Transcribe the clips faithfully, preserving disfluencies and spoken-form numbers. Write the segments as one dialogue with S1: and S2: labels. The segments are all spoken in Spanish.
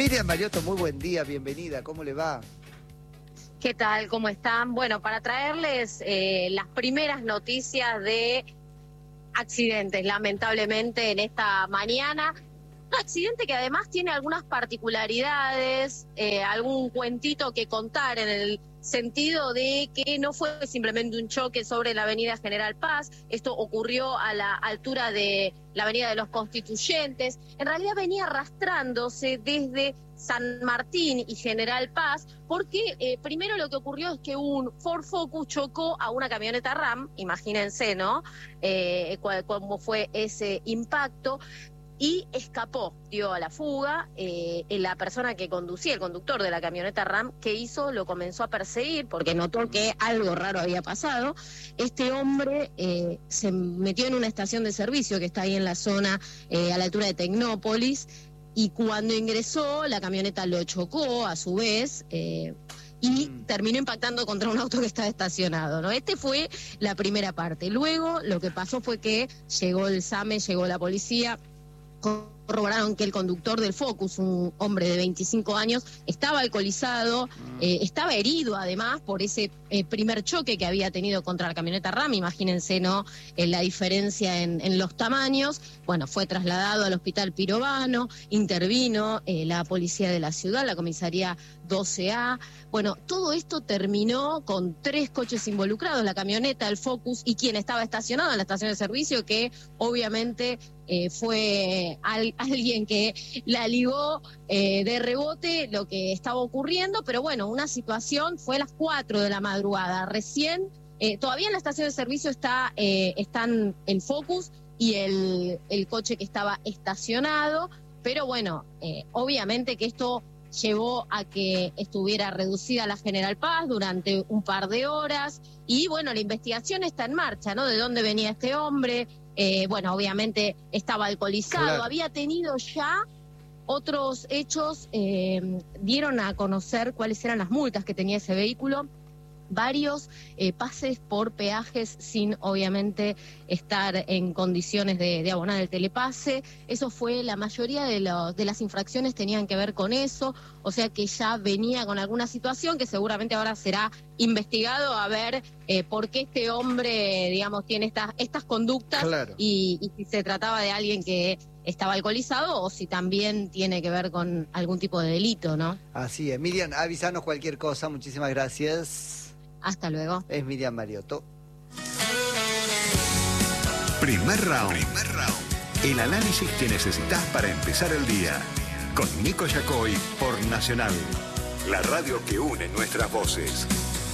S1: Miriam Mariotto, muy buen día, bienvenida, ¿cómo le va?
S2: ¿Qué tal? ¿Cómo están? Bueno, para traerles eh, las primeras noticias de accidentes, lamentablemente, en esta mañana. Un accidente que además tiene algunas particularidades, eh, algún cuentito que contar en el sentido de que no fue simplemente un choque sobre la avenida General Paz, esto ocurrió a la altura de la avenida de los Constituyentes, en realidad venía arrastrándose desde San Martín y General Paz, porque eh, primero lo que ocurrió es que un Ford Focus chocó a una camioneta RAM, imagínense, ¿no? Eh, cómo fue ese impacto. Y escapó, dio a la fuga. Eh, la persona que conducía, el conductor de la camioneta RAM, ¿qué hizo? Lo comenzó a perseguir porque notó que algo raro había pasado. Este hombre eh, se metió en una estación de servicio que está ahí en la zona, eh, a la altura de Tecnópolis, y cuando ingresó, la camioneta lo chocó a su vez, eh, y terminó impactando contra un auto que estaba estacionado, ¿no? Este fue la primera parte. Luego, lo que pasó fue que llegó el SAME, llegó la policía, corroboraron que el conductor del Focus, un hombre de veinticinco años, estaba alcoholizado, eh, estaba herido además por ese eh, primer choque que había tenido contra la camioneta RAM. Imagínense, ¿no? Eh, la diferencia en, en los tamaños. Bueno, fue trasladado al hospital Pirovano, intervino eh, la policía de la ciudad, la comisaría doce A. Bueno, todo esto terminó con tres coches involucrados, la camioneta, el Focus y quien estaba estacionado en la estación de servicio, que obviamente eh, fue al, alguien que la ligó eh, de rebote lo que estaba ocurriendo, pero bueno, una situación, fue a las cuatro de la madrugada, recién, eh, todavía en la estación de servicio está eh, están el Focus y el, el coche que estaba estacionado, pero bueno, eh, obviamente que esto llevó a que estuviera reducida la General Paz durante un par de horas, y bueno, la investigación está en marcha, ¿no? De dónde venía este hombre, eh, bueno, obviamente estaba alcoholizado, claro. Había tenido ya otros hechos, eh, dieron a conocer cuáles eran las multas que tenía ese vehículo, varios eh, pases por peajes sin obviamente estar en condiciones de, de abonar el telepase. Eso fue, la mayoría de, los, de las infracciones tenían que ver con eso, o sea que ya venía con alguna situación que seguramente ahora será investigado a ver eh, por qué este hombre, digamos, tiene estas, estas conductas, claro. y, y si se trataba de alguien que estaba alcoholizado o si también tiene que ver con algún tipo de delito, ¿no?
S1: Así es. Miriam, avisanos cualquier cosa, muchísimas gracias.
S2: Hasta luego.
S1: Es Miriam Mariotto.
S3: Primer round. Primer round. El análisis que necesitas para empezar el día. Con Nico Yacoy por Nacional. La radio que une nuestras voces.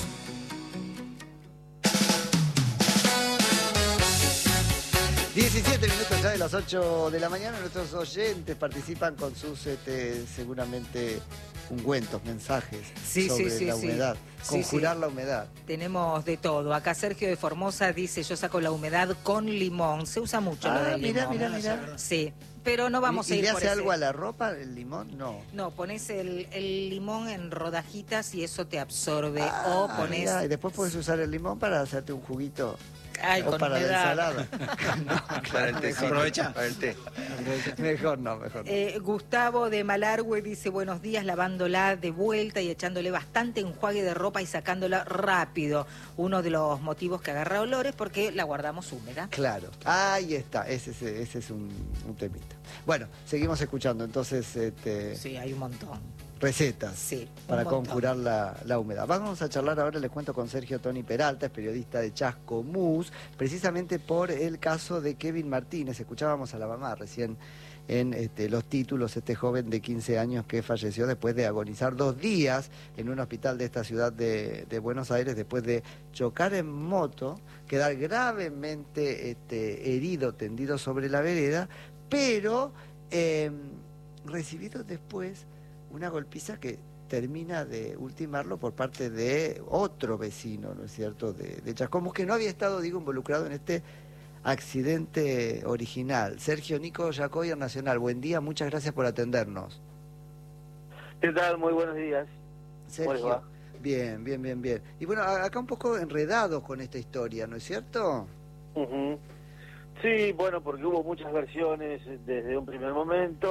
S1: diecisiete minutos ya de las ocho de la mañana. Nuestros oyentes participan con sus, este, seguramente, ungüentos, mensajes
S4: sí,
S1: sobre
S4: sí, sí,
S1: la humedad.
S4: Sí.
S1: Conjurar
S4: sí, sí.
S1: la humedad.
S4: Tenemos de todo. Acá Sergio de Formosa dice, yo saco la humedad con limón. Se usa mucho
S1: ah,
S4: lo del
S1: mira,
S4: limón.
S1: Mira, mira, mira.
S4: Sí, pero no vamos
S1: ¿Y,
S4: a ir
S1: ¿y le
S4: por
S1: hace
S4: ese...
S1: algo a la ropa el limón? No.
S4: No, pones el, el limón en rodajitas y eso te absorbe.
S1: Ah,
S4: o pones...
S1: mira, y después puedes usar el limón para hacerte un juguito.
S4: Ay,
S1: o
S4: con
S1: para
S4: humedad.
S1: la ensalada. No,
S5: para el té, aprovecha.
S1: Para el té. Mejor no, mejor no.
S4: Eh, Gustavo de Malargüe dice, buenos días, lavándola de vuelta y echándole bastante enjuague de ropa y sacándola rápido. Uno de los motivos que agarra olor es porque la guardamos húmeda.
S1: Claro, ahí está, ese, ese, ese es un, un temita. Bueno, seguimos escuchando, entonces... Este...
S4: Sí, hay un montón.
S1: Recetas
S4: sí,
S1: para conjurar la, la humedad. Vamos a charlar ahora, les cuento, con Sergio Tony Peralta, es periodista de Chascomús, precisamente por el caso de Kevin Martínez. Escuchábamos a la mamá recién en este, los títulos, este joven de quince años que falleció después de agonizar dos días en un hospital de esta ciudad de, de Buenos Aires, después de chocar en moto, quedar gravemente este, herido, tendido sobre la vereda, pero eh, recibido después una golpiza que termina de ultimarlo por parte de otro vecino, ¿no es cierto?, de, de Chascomús, que no había estado, digo, involucrado en este accidente original. Sergio, Nico Yacoy en Nacional, buen día, muchas gracias por atendernos.
S6: ¿Qué tal? Muy buenos días.
S1: Sergio, bien, bien, bien, bien. Y bueno, acá un poco enredados con esta historia, ¿no es cierto?
S6: Uh-huh. Sí, bueno, porque hubo muchas versiones desde un primer momento.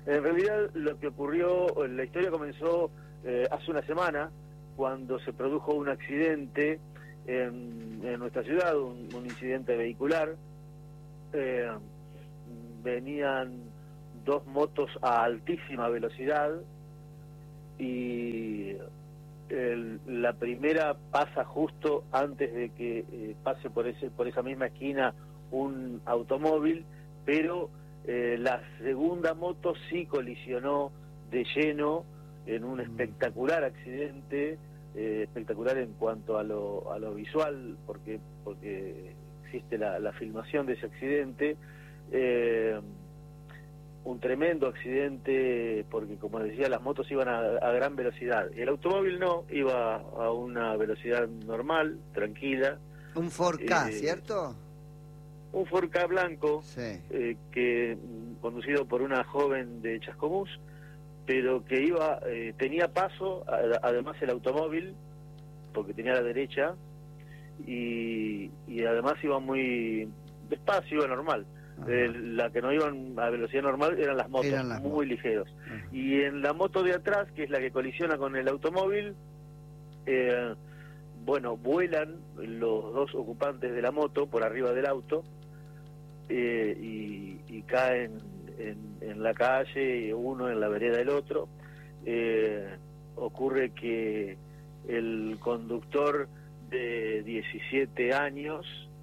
S6: En realidad lo que ocurrió, la historia comenzó eh, hace una semana, cuando se produjo un accidente en, en nuestra ciudad, un, un incidente vehicular. Eh, venían dos motos a altísima velocidad y el, la primera pasa justo antes de que eh, pase por ese por esa misma esquina un automóvil, pero eh, la segunda moto sí colisionó de lleno en un espectacular accidente, eh, espectacular en cuanto a lo, a lo visual, porque porque existe la, la filmación de ese accidente. Eh, un tremendo accidente, porque como decía, las motos iban a, a gran velocidad. El automóvil no, iba a una velocidad normal, tranquila.
S1: Un Ford Ka,
S6: eh,
S1: ¿cierto?
S6: Un Ford Ka blanco,
S1: sí.
S6: eh, que conducido por una joven de Chascomús, pero que iba, eh, tenía paso, a, además el automóvil, porque tenía a la derecha, y, y además iba muy despacio, iba normal. Eh, la que no iban a velocidad normal eran las motos,
S1: eran las
S6: muy
S1: motos.
S6: ligeros.
S1: Ajá.
S6: Y en la moto de atrás, que es la que colisiona con el automóvil, eh, bueno, vuelan los dos ocupantes de la moto por arriba del auto eh, y, y caen en, en la calle, uno en la vereda del otro. Eh, ocurre que el conductor de diecisiete años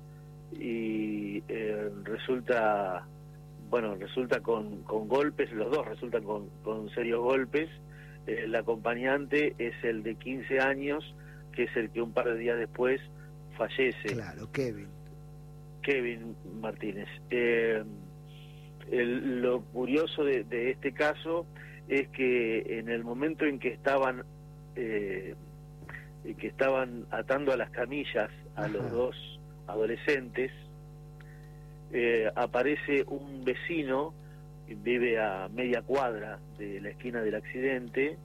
S6: y eh, resulta bueno resulta con, con golpes, los dos resultan con, con serios golpes. Eh, el acompañante es el de quince años, que es el que un par de días después fallece.
S1: Claro, Kevin.
S6: Kevin Martínez. Eh, el, lo curioso de, de este caso es que en el momento en que estaban eh, que estaban atando a las camillas a Ajá. los dos adolescentes, eh, aparece un vecino que vive a media cuadra de la esquina del accidente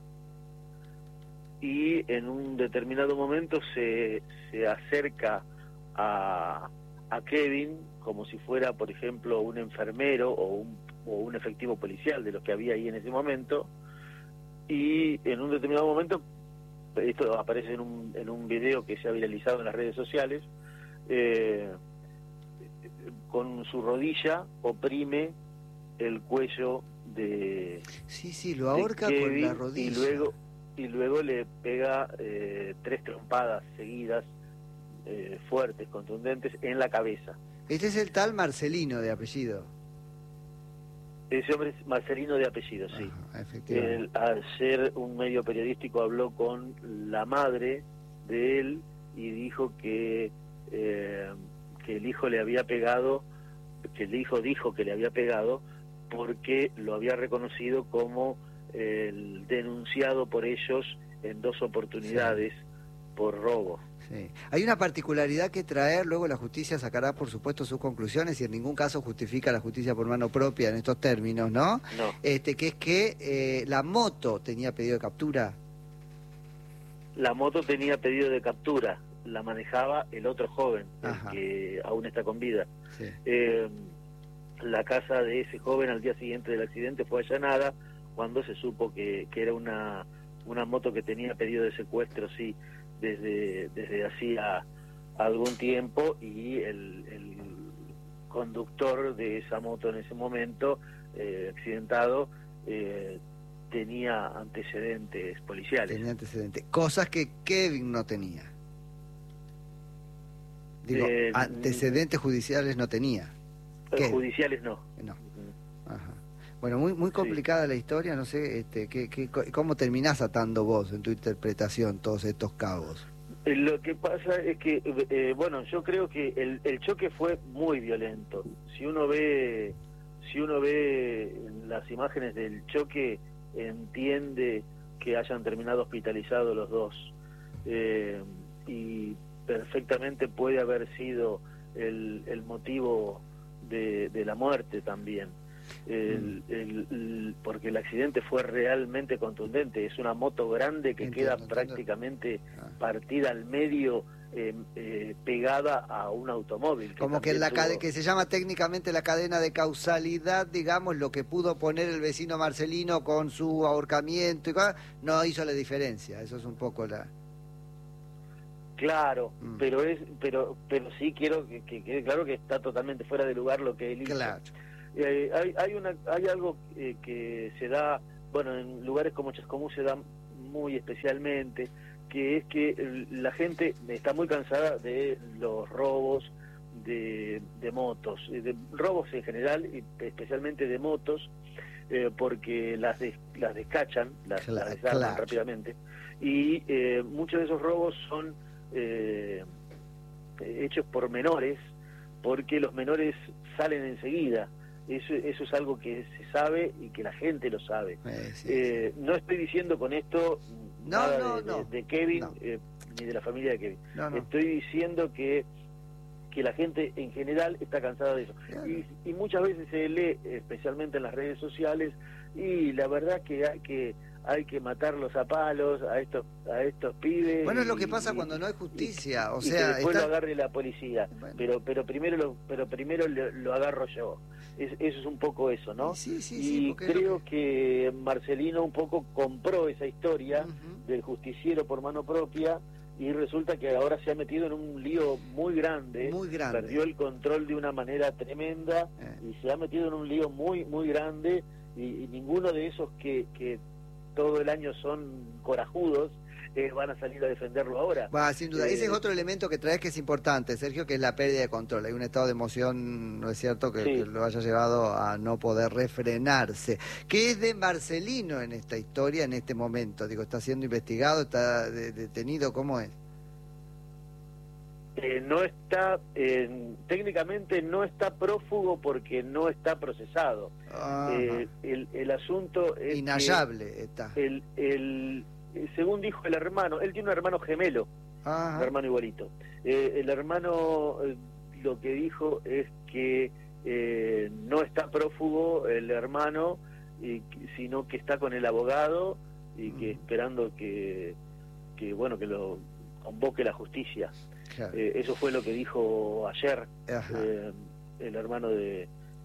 S6: y en un determinado momento se, se acerca a, a Kevin como si fuera, por ejemplo, un enfermero o un, o un efectivo policial de los que había ahí en ese momento, y en un determinado momento, esto aparece en un, en un video que se ha viralizado en las redes sociales, Eh, con su rodilla oprime el cuello de
S1: sí sí lo ahorca Kevin, con la rodilla,
S6: y luego y luego le pega eh, tres trompadas seguidas eh, fuertes, contundentes en la cabeza.
S1: Este es el tal Marcelino de apellido.
S6: Ese hombre es Marcelino de apellido, sí.
S1: Ajá, efectivamente.
S6: El, ayer un medio periodístico habló con la madre de él y dijo que Eh, que el hijo le había pegado, que el hijo dijo que le había pegado porque lo había reconocido como el denunciado por ellos en dos oportunidades sí. por robo.
S1: Sí. Hay una particularidad que traer, luego la justicia sacará por supuesto sus conclusiones y en ningún caso justifica la justicia por mano propia en estos términos, ¿no?
S6: No.
S1: Este, que es que eh, la moto tenía pedido de captura.
S6: La moto tenía pedido de captura. La manejaba el otro joven,
S1: Ajá.
S6: el que aún está con vida.
S1: Sí.
S6: Eh, la casa de ese joven al día siguiente del accidente fue allanada cuando se supo que, que era una, una moto que tenía pedido de secuestro, sí, desde, desde hacía algún tiempo, y el, el conductor de esa moto en ese momento, eh, accidentado, eh, tenía antecedentes policiales.
S1: Tenía antecedentes, cosas que Kevin no tenía. Digo, eh, antecedentes judiciales no tenía.
S6: ¿Qué? Judiciales no.
S1: No. Ajá. Bueno, muy muy complicada sí. la historia, no sé, este, ¿qué, qué, ¿cómo terminás atando vos en tu interpretación todos estos cabos?
S6: Eh, lo que pasa es que, eh, bueno, yo creo que el, el choque fue muy violento. Si uno ve, si uno ve las imágenes del choque, entiende que hayan terminado hospitalizados los dos. Eh, y perfectamente puede haber sido el, el motivo de, de la muerte también. el, el, el, porque el accidente fue realmente contundente. Es una moto grande que entiendo, queda prácticamente entiendo. partida al medio, eh, eh, pegada a un automóvil.
S1: Que Como que, la tuvo... que se llama técnicamente la cadena de causalidad, digamos, lo que pudo poner el vecino Marcelino con su ahorcamiento y cosas, no hizo la diferencia. Eso es un poco la...
S6: Claro, mm. pero es, pero, pero sí quiero que quede que, que claro que está totalmente fuera de lugar lo que él hizo.
S1: Claro.
S6: Eh, hay, hay una, hay algo eh, que se da, bueno, en lugares como Chascomús se da muy especialmente, que es que la gente está muy cansada de los robos de, de motos, de robos en general, y especialmente de motos, eh, porque las des, las descachan, las, claro, las desarman claro. rápidamente, y eh, muchos de esos robos son Eh, hechos por menores, porque los menores salen enseguida. Eso, eso es algo que se sabe y que la gente lo sabe. Eh, sí, eh, sí. No estoy diciendo con esto no, nada no, de, no. De, de Kevin no. eh, ni de la familia de Kevin. No, no. Estoy diciendo que que la gente en general está cansada de eso. Claro. Y, y muchas veces se lee, especialmente en las redes sociales, y la verdad que hay que hay que matarlos a palos a estos a estos pibes.
S1: Bueno, es lo que
S6: y,
S1: pasa
S6: y,
S1: cuando no hay justicia,
S6: y,
S1: o
S6: y
S1: sea,
S6: que después
S1: está...
S6: lo agarre la policía. Bueno. Pero pero primero lo pero primero lo, lo agarro yo. Es, eso es un poco eso, ¿no?
S1: Sí, sí,
S6: y
S1: sí,
S6: creo
S1: que...
S6: que Marcelino un poco compró esa historia uh-huh. del justiciero por mano propia. Y resulta que ahora se ha metido en un lío muy grande,
S1: muy grande.
S6: Perdió el control de una manera tremenda eh. y se ha metido en un lío muy muy grande y, y ninguno de esos que, que todo el año son corajudos eh, van a salir a defenderlo ahora.
S1: Va, sin duda. Eh, Ese es otro elemento que traes que es importante, Sergio, que es la pérdida de control. Hay un estado de emoción, ¿no es cierto?, que, sí. que lo haya llevado a no poder refrenarse. ¿Qué es de Marcelino en esta historia, en este momento? Digo, ¿está siendo investigado? ¿Está de, detenido? ¿Cómo es?
S6: Eh, no está, eh, técnicamente no está prófugo porque no está procesado. Eh, el, el asunto es
S1: inhallable
S6: que
S1: está.
S6: El, el, según dijo el hermano, él tiene un hermano gemelo, Ajá. un hermano igualito. Eh, el hermano eh, lo que dijo es que eh, no está prófugo el hermano, y, sino que está con el abogado y que mm. esperando que, que bueno que lo convoque la justicia. Claro. Eh, eso fue lo que dijo ayer eh, el hermano de,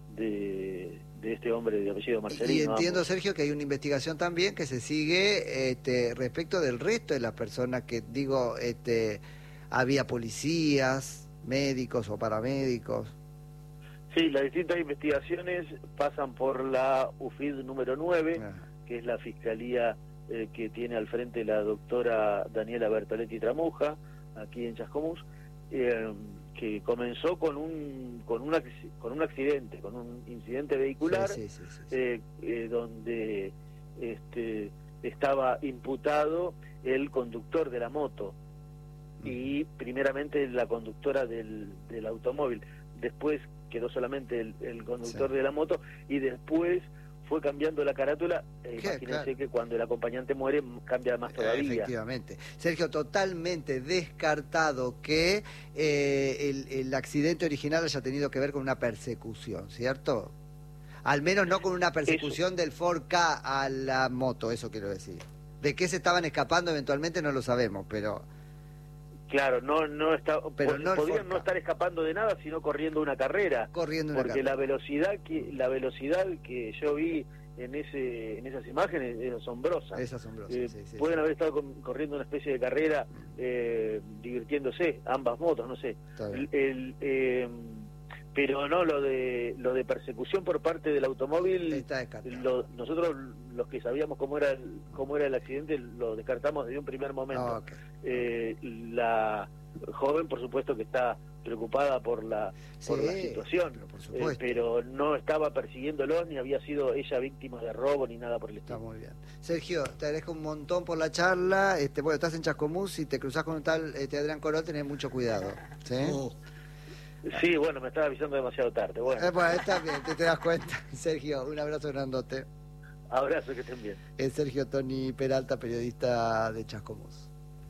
S6: de, de este hombre de apellido Marcelino.
S1: Y entiendo, vamos. Sergio, que hay una investigación también que se sigue este, respecto del resto de las personas que, digo, este, había policías, médicos o paramédicos.
S6: Sí, las distintas investigaciones pasan por la U F I D número nueve, Ajá. que es la fiscalía eh, que tiene al frente la doctora Daniela Bertoletti Tramuja, aquí en Chascomús, eh, que comenzó con un con un con un accidente, con un incidente vehicular, sí, sí, sí, sí, sí. Eh, eh, donde este estaba imputado el conductor de la moto mm. y primeramente la conductora del, del automóvil. Después quedó solamente el, el conductor sí. de la moto y después fue cambiando la carátula, eh, imagínense claro. que cuando el acompañante muere cambia más todavía.
S1: Efectivamente. Sergio, totalmente descartado que eh, el, el accidente original haya tenido que ver con una persecución, ¿cierto? Al menos no con una persecución eso. del Ford Ka a la moto, eso quiero decir. De qué se estaban escapando eventualmente no lo sabemos, pero...
S6: Claro, no no está Pero no podrían no estar escapando de nada, sino corriendo una carrera.
S1: Corriendo una
S6: porque
S1: carrera.
S6: la velocidad que la velocidad que yo vi en ese en esas imágenes es asombrosa.
S1: Es asombrosa.
S6: Eh,
S1: sí, sí,
S6: pueden
S1: sí.
S6: haber estado con, corriendo una especie de carrera eh, divirtiéndose ambas motos, no sé. El, el, eh, pero no lo de lo de persecución por parte del automóvil.
S1: Está
S6: lo, nosotros los que sabíamos cómo era el, cómo era el accidente lo descartamos desde un primer momento.
S1: Oh, okay.
S6: eh, la joven por supuesto que está preocupada por la por
S1: sí,
S6: la situación,
S1: pero, por supuesto.
S6: Eh, pero no estaba persiguiéndolos ni había sido ella víctima de robo ni nada por el estilo.
S1: Está muy bien. Sergio, te agradezco un montón por la charla. Este, bueno, estás en Chascomús, si te cruzás con un tal este, Adrián Corol, tenés mucho cuidado. ¿Sí? Oh.
S6: Sí, bueno, me estaba avisando demasiado tarde. Bueno,
S1: eh, bueno está bien, te, te das cuenta. Sergio, un abrazo grandote.
S6: Abrazo, que estén bien.
S1: Es Sergio Tony Peralta, periodista de Chascomús.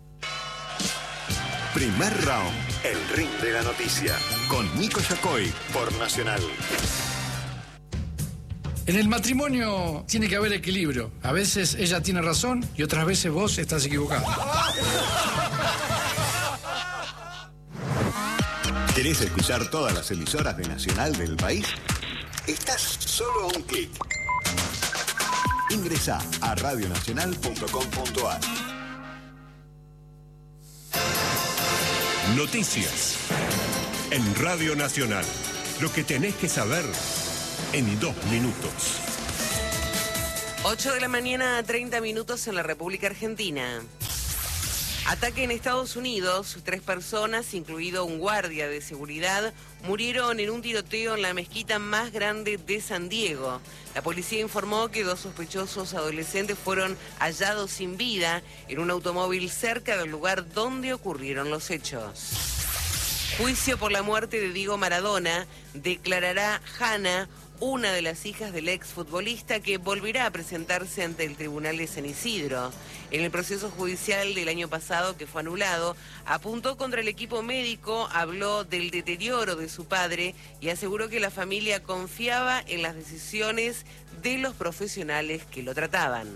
S3: Primer round, el ring de la noticia, con Nico Yacoy por Nacional.
S5: En el matrimonio tiene que haber equilibrio. A veces ella tiene razón y otras veces vos estás equivocado.
S3: ¿Querés escuchar todas las emisoras de Nacional del país? Estás solo a un clic. Ingresá a radio nacional punto com punto a r.
S7: Noticias en Radio Nacional. Lo que tenés que saber en dos minutos.
S8: ocho de la mañana, treinta minutos en la República Argentina. Ataque en Estados Unidos. Tres personas, incluido un guardia de seguridad, murieron en un tiroteo en la mezquita más grande de San Diego. La policía informó que dos sospechosos adolescentes fueron hallados sin vida en un automóvil cerca del lugar donde ocurrieron los hechos. Juicio por la muerte de Diego Maradona. Declarará Hanna, una de las hijas del exfutbolista, que volverá a presentarse ante el Tribunal de San Isidro. En el proceso judicial del año pasado, que fue anulado, apuntó contra el equipo médico, habló del deterioro de su padre y aseguró que la familia confiaba en las decisiones de los profesionales que lo trataban.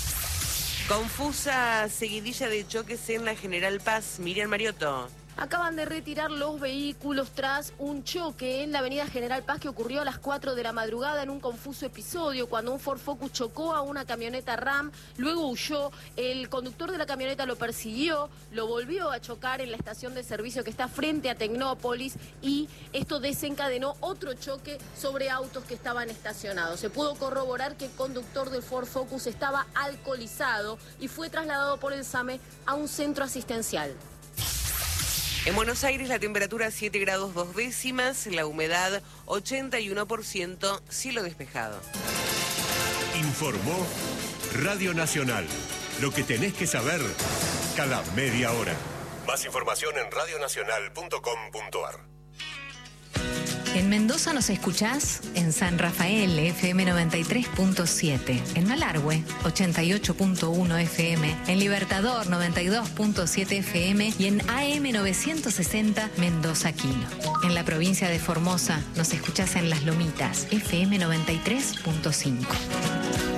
S8: Confusa seguidilla de choques en la General Paz. Miriam Mariotto.
S9: Acaban de retirar los vehículos tras un choque en la avenida General Paz que ocurrió a las cuatro de la madrugada en un confuso episodio cuando un Ford Focus chocó a una camioneta RAM, luego huyó, el conductor de la camioneta lo persiguió, lo volvió a chocar en la estación de servicio que está frente a Tecnópolis y esto desencadenó otro choque sobre autos que estaban estacionados. Se pudo corroborar que el conductor del Ford Focus estaba alcoholizado y fue trasladado por el SAME a un centro asistencial.
S8: En Buenos Aires la temperatura siete grados dos décimas, la humedad ochenta y uno por ciento, cielo despejado.
S7: Informó Radio Nacional. Lo que tenés que saber cada media hora. Más información en radio nacional punto com punto a r.
S10: En Mendoza nos escuchás en San Rafael, F M noventa y tres punto siete, en Malargüe, ochenta y ocho punto uno F M, en Libertador, noventa y dos punto siete F M y en A M novecientos sesenta Mendoza Quino. En la provincia de Formosa nos escuchás en Las Lomitas, F M noventa y tres punto cinco.